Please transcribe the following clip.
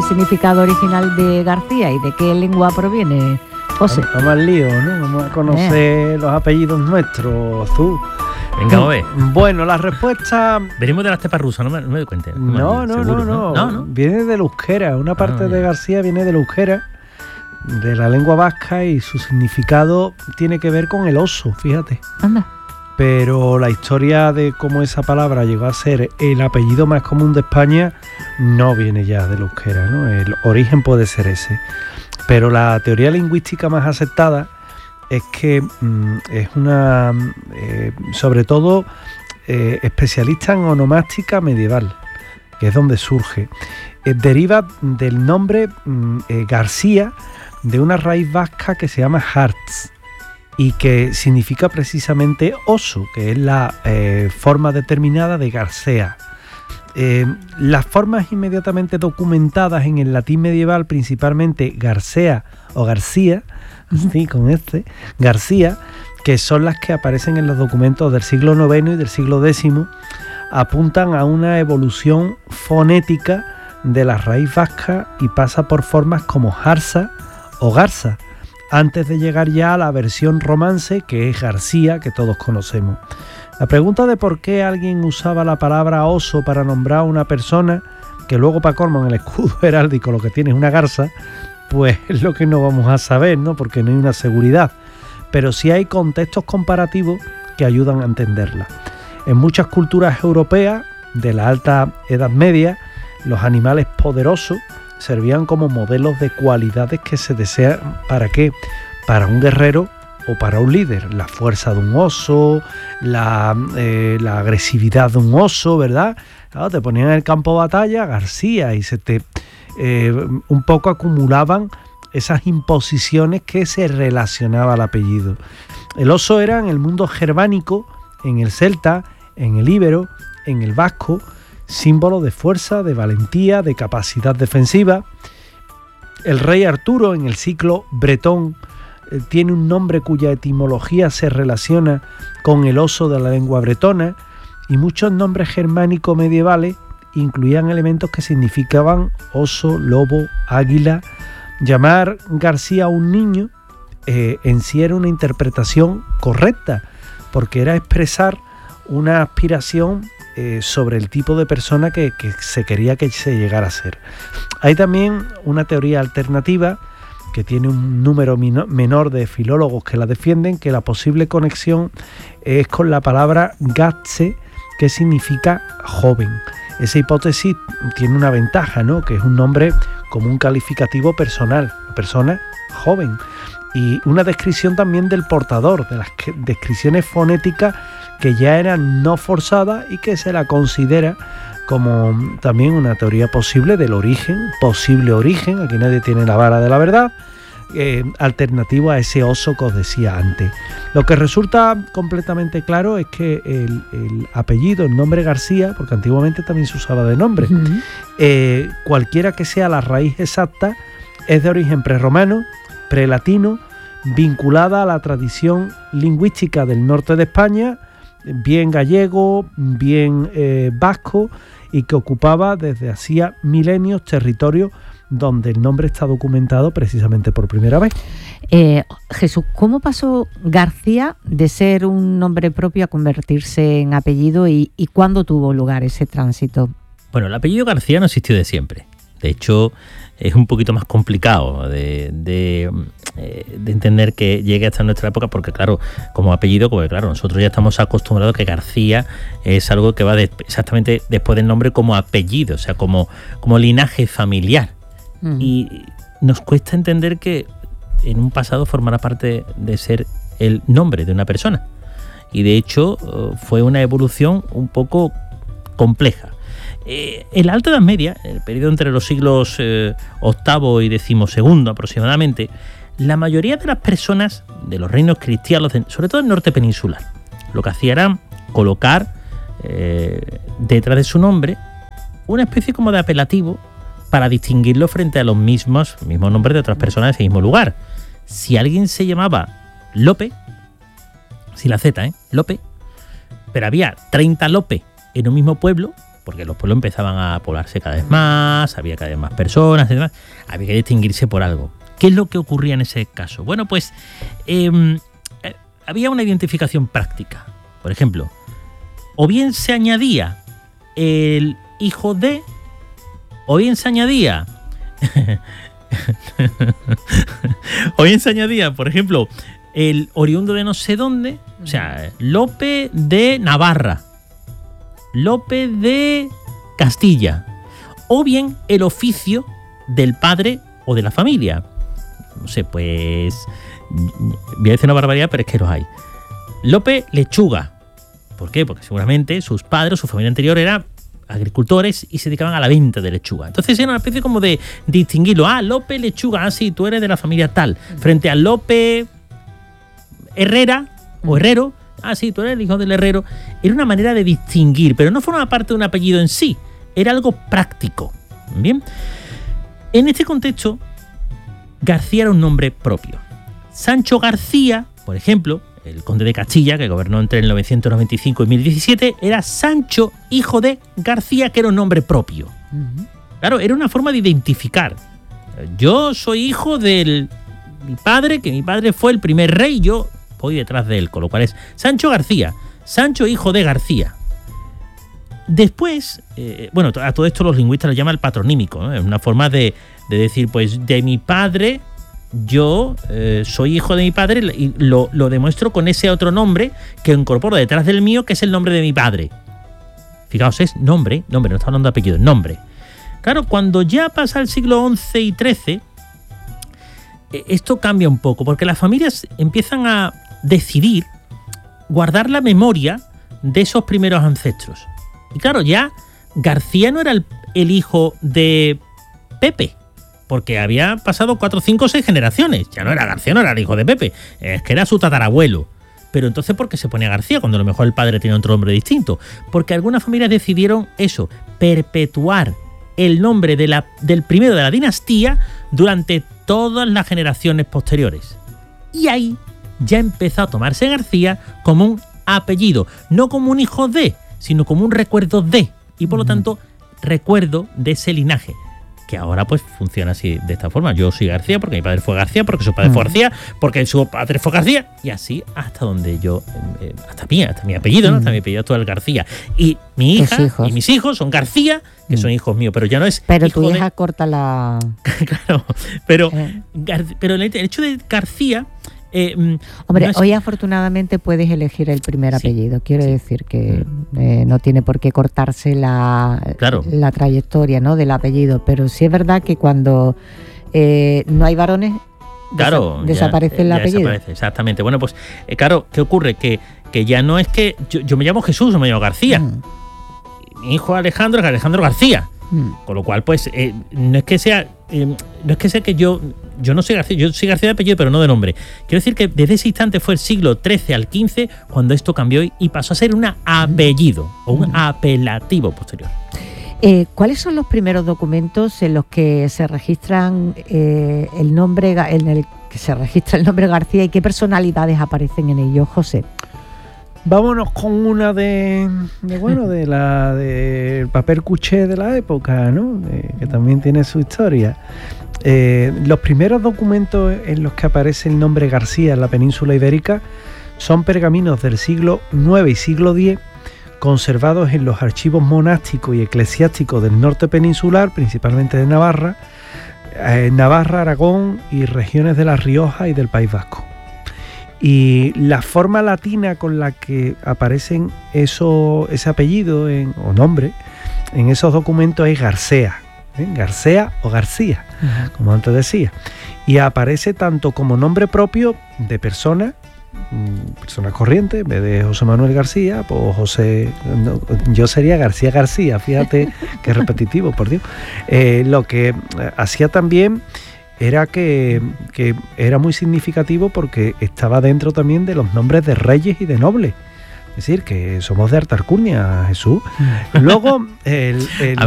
significado original de García y de qué lengua proviene, José? Vamos al lío, ¿no? Vamos a conocer los apellidos nuestros, tú. Venga, a ver. Bueno, la respuesta... Venimos de la estepa rusa, no me doy cuenta. No. Viene del euskera. Una parte de García viene del euskera, de la lengua vasca, y su significado tiene que ver con el oso, fíjate. Anda. Pero la historia de cómo esa palabra llegó a ser el apellido más común de España no viene ya del euskera, ¿no? El origen puede ser ese. Pero la teoría lingüística más aceptada es que es una, sobre todo, especialista en onomástica medieval, que es donde surge. Deriva del nombre García, de una raíz vasca que se llama Hartz, y que significa precisamente oso, que es la forma determinada de Garcea. Las formas inmediatamente documentadas en el latín medieval, principalmente Garcea o García, así con García, que son las que aparecen en los documentos del siglo IX y del siglo X, apuntan a una evolución fonética de la raíz vasca y pasa por formas como Jarza o Garza, antes de llegar ya a la versión romance, que es García, que todos conocemos. La pregunta de por qué alguien usaba la palabra oso para nombrar a una persona, que luego para colmo en el escudo heráldico lo que tiene es una garza, pues es lo que no vamos a saber, ¿no? Porque no hay una seguridad. Pero sí hay contextos comparativos que ayudan a entenderla. En muchas culturas europeas de la Alta Edad Media, los animales poderosos servían como modelos de cualidades que se desean. ¿Para qué? Para un guerrero o para un líder. La fuerza de un oso, la agresividad de un oso, ¿verdad? Claro, te ponían en el campo de batalla García y se te un poco acumulaban esas imposiciones que se relacionaba al apellido. El oso era en el mundo germánico, en el celta, en el íbero, en el vasco, símbolo de fuerza, de valentía, de capacidad defensiva. El rey Arturo en el ciclo bretón tiene un nombre cuya etimología se relaciona con el oso de la lengua bretona, y muchos nombres germánicos medievales incluían elementos que significaban oso, lobo, águila. Llamar García a un niño en sí era una interpretación correcta, porque era expresar una aspiración sobre el tipo de persona que se quería que se llegara a ser. Hay también una teoría alternativa que tiene un número menor de filólogos que la defienden, que la posible conexión es con la palabra gatse, que significa joven. Esa hipótesis tiene una ventaja, ¿no? Que es un nombre como un calificativo personal, persona joven, y una descripción también del portador, de las descripciones fonéticas que ya eran no forzadas y que se la considera como también una teoría posible del origen, posible origen, aquí nadie tiene la vara de la verdad, alternativo a ese oso que os decía antes. Lo que resulta completamente claro es que el apellido, el nombre García, porque antiguamente también se usaba de nombre, cualquiera que sea la raíz exacta, es de origen prerromano, prelatino, vinculada a la tradición lingüística del norte de España, bien gallego, bien vasco, y que ocupaba desde hacía milenios territorios donde el nombre está documentado precisamente por primera vez. Jesús, ¿cómo pasó García de ser un nombre propio a convertirse en apellido y cuándo tuvo lugar ese tránsito? Bueno, el apellido García no existió de siempre. De hecho, es un poquito más complicado de entender que llegue hasta nuestra época, porque claro, como apellido, porque claro, nosotros ya estamos acostumbrados a que García es algo que va exactamente después del nombre como apellido, o sea, como linaje familiar. Y nos cuesta entender que en un pasado formara parte de ser el nombre de una persona. Y de hecho fue una evolución un poco compleja. En la Alta Edad Media, el periodo entre los siglos VIII y XII aproximadamente, la mayoría de las personas de los reinos cristianos, sobre todo el norte peninsular, lo que hacían era colocar detrás de su nombre una especie como de apelativo para distinguirlo frente a los mismos nombres de otras personas de ese mismo lugar. Si alguien se llamaba Lope, sin la Z, Lope, pero había 30 Lope en un mismo pueblo, porque los pueblos empezaban a poblarse cada vez más, había cada vez más personas y demás, había que distinguirse por algo. ¿Qué es lo que ocurría en ese caso? Bueno, pues había una identificación práctica. Por ejemplo, o bien se añadía el hijo de, o bien se añadía por ejemplo, el oriundo de no sé dónde, o sea, Lope de Navarra, Lope de Castilla, o bien el oficio del padre o de la familia. No sé, pues voy a decir una barbaridad, pero es que los hay. Lope Lechuga. ¿Por qué? Porque seguramente sus padres, su familia anterior eran agricultores y se dedicaban a la venta de lechuga. Entonces era una especie como de distinguirlo. Ah, Lope Lechuga, ah, sí, tú eres de la familia tal. Frente a Lope Herrera o Herrero, ah, sí, tú eres el hijo del herrero. Era una manera de distinguir, pero no formaba parte de un apellido en sí. Era algo práctico. Bien. En este contexto, García era un nombre propio. Sancho García, por ejemplo, el conde de Castilla, que gobernó entre el 995 y 1017, era Sancho, hijo de García, que era un nombre propio. Claro, era una forma de identificar. Yo soy hijo de mi padre, que mi padre fue el primer rey, yo voy detrás de él, con lo cual es Sancho García, Sancho, hijo de García. Después, bueno, a todo esto los lingüistas lo llaman el patronímico, ¿no? Es una forma de decir, pues, de mi padre, yo soy hijo de mi padre y lo demuestro con ese otro nombre que incorporo detrás del mío, que es el nombre de mi padre. Fijaos, es nombre, no está hablando de apellido, nombre. Claro, cuando ya pasa el siglo XI y XIII, esto cambia un poco, porque las familias empiezan a decidir guardar la memoria de esos primeros ancestros. Y claro, ya García no era el hijo de Pepe, porque había pasado 4, 5, 6 generaciones. Ya no era García, no era el hijo de Pepe, es que era su tatarabuelo. Pero entonces, ¿por qué se ponía García cuando a lo mejor el padre tenía otro nombre distinto? Porque algunas familias decidieron eso, perpetuar el nombre del primero de la dinastía durante todas las generaciones posteriores. Y ahí ya empezó a tomarse García como un apellido, no como un hijo de, sino como un recuerdo de, y por lo tanto recuerdo de ese linaje, que ahora pues funciona así, de esta forma. Yo soy García porque mi padre fue García, porque su padre fue García, porque su padre fue García, y así hasta donde yo, hasta mi apellido, ¿no? Hasta mi apellido actual García. Y mi hija y mis hijos son García, que son hijos míos, pero ya no es. Pero tu hija corta la. Claro, pero el hecho de García. Hombre, hoy afortunadamente puedes elegir el primer apellido. Quiero decir que no tiene por qué cortarse la trayectoria, ¿no?, del apellido. Pero sí es verdad que cuando no hay varones, desaparece el apellido. Desaparece, exactamente. Bueno, pues claro, ¿qué ocurre? Que ya no es que yo me llamo Jesús o me llamo García. Mi hijo Alejandro es Alejandro García. Con lo cual, pues, no es que sea que yo no soy García, yo soy García de apellido, pero no de nombre. Quiero decir que desde ese instante fue el siglo XIII al XV cuando esto cambió y pasó a ser un apellido o un apelativo posterior. ¿Cuáles son los primeros documentos en los que se registran el nombre, en el que se registra el nombre García, y qué personalidades aparecen en ellos, José? Vámonos con una del papel cuché de la época, ¿no? Que también tiene su historia. Los primeros documentos en los que aparece el nombre García en la península ibérica son pergaminos del siglo IX y siglo X, conservados en los archivos monásticos y eclesiásticos del norte peninsular, principalmente de Navarra, Aragón y regiones de La Rioja y del País Vasco. Y la forma latina con la que aparecen ese apellido o nombre en esos documentos es Garcea, Garcea o García, como antes decía. Y aparece tanto como nombre propio de persona corriente, en vez de José Manuel García, pues José, yo sería García García, fíjate qué repetitivo, por Dios. Lo que hacía también era que era muy significativo porque estaba dentro también de los nombres de reyes y de nobles. Es decir, que somos de alta alcurnia, Jesús. Luego,